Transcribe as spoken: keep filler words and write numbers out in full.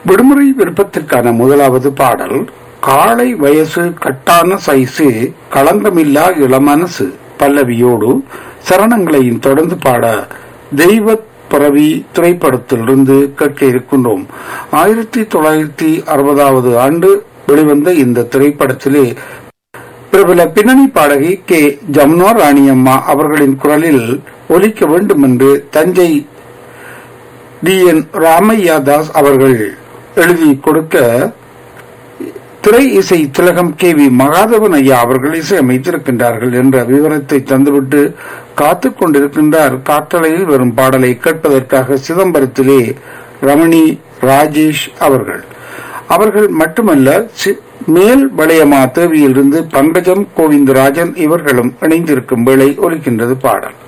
விடுமுறை விருப்பத்திற்கான முதலாவது பாடல் காளை வயசு கட்டான சைசு களங்கமில்லா இளமனசு பல்லவியோடு சரணங்களையும் தொடர்ந்து பாட தெய்வ பிறவி திரைப்படத்திலிருந்து கேட்க இருக்கின்றோம். ஆயிரத்தி தொள்ளாயிரத்தி அறுபதாவது ஆண்டு வெளிவந்த இந்த திரைப்படத்திலே பிரபல பின்னணி பாடகி கே ஜமுனா ராணியம்மா அவர்களின் குரலில் ஒலிக்க வேண்டும் என்று தஞ்சை டி என் ராமையா தாஸ் அவர்கள் எழுதி கொடுக்க திரை இசை திலகம் கே வி மகாதேவன் ஐயா அவர்கள் இசை அமைத்திருக்கின்றார்கள் என்ற விவரத்தை தந்துவிட்டு காத்துக் கொண்டிருக்கின்றார். காற்றலையில் வரும் பாடலை கேட்பதற்காக சிதம்பரத்திலே ரமணி ராஜேஷ் அவர்கள் அவர்கள் மட்டுமல்ல, மேல் வளையமா தேவியிலிருந்து பங்கஜம் கோவிந்தராஜன் இவர்களும் இணைந்திருக்கும் வேளை ஒலிக்கின்றது பாடல்.